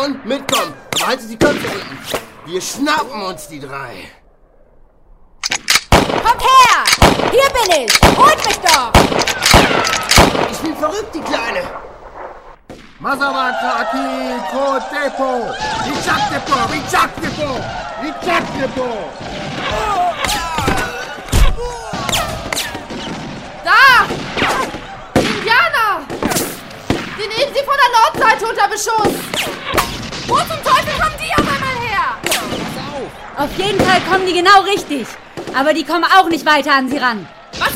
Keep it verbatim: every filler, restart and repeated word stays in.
Und mitkommen, aber haltet die Köpfe unten. Wir schnappen uns die drei. Kommt her! Hier bin ich! Holt mich doch! Ich bin verrückt, die Kleine. Mazavanta Aki Kotepo! Ichaktepo! Ichaktepo! Ichaktepo! Da! Die Indianer! Die nehmen sie von der Nordseite unter Beschuss! Wo zum Teufel kommen die auf einmal her? Auf jeden Fall kommen die genau richtig. Aber die kommen auch nicht weiter an sie ran.